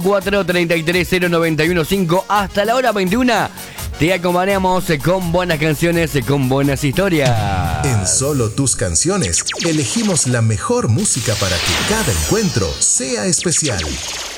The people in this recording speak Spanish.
4330915 hasta la hora 21. Te acompañamos con buenas canciones, con buenas historias. En Solo Tus Canciones, elegimos la mejor música para que cada encuentro sea especial.